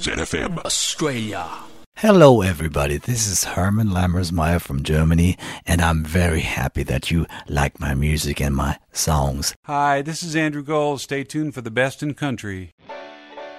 ZFM Australia. Hello everybody, this is Herman Lammersmeyer from Germany, and I'm very happy that you like my music and my songs. Hi, this is Andrew Gold. Stay tuned for the best in country.